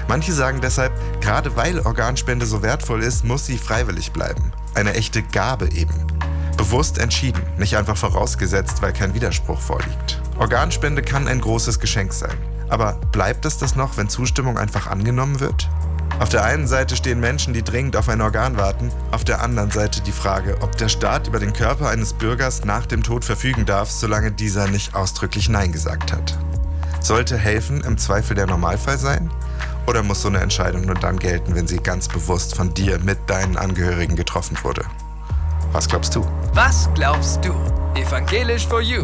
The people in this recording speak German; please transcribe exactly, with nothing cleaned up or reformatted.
Manche sagen deshalb, gerade weil Organspende so wertvoll ist, muss sie freiwillig bleiben. Eine echte Gabe eben. Bewusst entschieden, nicht einfach vorausgesetzt, weil kein Widerspruch vorliegt. Organspende kann ein großes Geschenk sein. Aber bleibt es das noch, wenn Zustimmung einfach angenommen wird? Auf der einen Seite stehen Menschen, die dringend auf ein Organ warten, auf der anderen Seite die Frage, ob der Staat über den Körper eines Bürgers nach dem Tod verfügen darf, solange dieser nicht ausdrücklich Nein gesagt hat. Sollte helfen im Zweifel der Normalfall sein? Oder muss so eine Entscheidung nur dann gelten, wenn sie ganz bewusst von dir mit deinen Angehörigen getroffen wurde? Was glaubst du? Was glaubst du? Evangelisch for You.